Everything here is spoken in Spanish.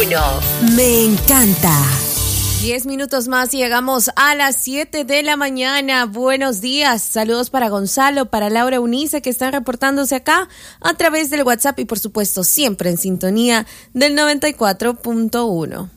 Me encanta. 10 minutos más y llegamos a las 7 de la mañana. Buenos días. Saludos para Gonzalo, para Laura Eunice, que están reportándose acá a través del WhatsApp y, por supuesto, siempre en sintonía del 94.1.